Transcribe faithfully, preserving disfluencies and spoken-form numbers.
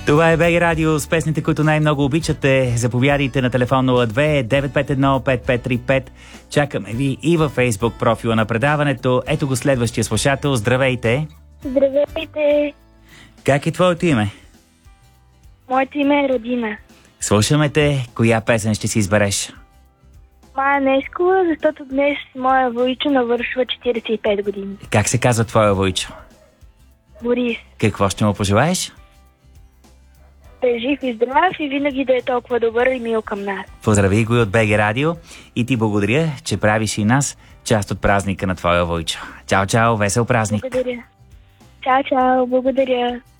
Това е БГ Радио с песните, които най-много обичате. Заповядайте на телефон нула две девет пет едно пет пет три пет. Чакаме ви и във Фейсбук профила на предаването. Ето го следващия слушател. Здравейте! Здравейте! Как е твоето име? Моето име е Родина. Слушаме те. Коя песен ще си избереш? Мая Нескова, защото днес моя Войчо навършва четиридесет и пет години. Как се казва твоя Войчо? Борис. Какво ще му пожелаеш? Да е жив и здрав и винаги да е толкова добър и мил към нас. Поздрави го и от БГ Радио и ти благодаря, че правиш и нас част от празника на твоя Войчо. Чао, чао, весел празник! Благодаря. Чао, чао, благодаря.